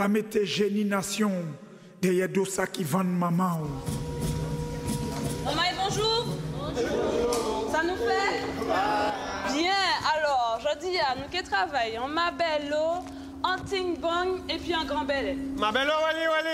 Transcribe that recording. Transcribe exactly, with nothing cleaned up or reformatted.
pas mettre génination derrière dossa qui vend maman. Maman, bonjour. Bonjour. Ça nous fait? Bien, alors, je dis à nous qui travaillons, ma belle eau, un ting bong et puis un grand bel. Ma belle eau, allez, allez.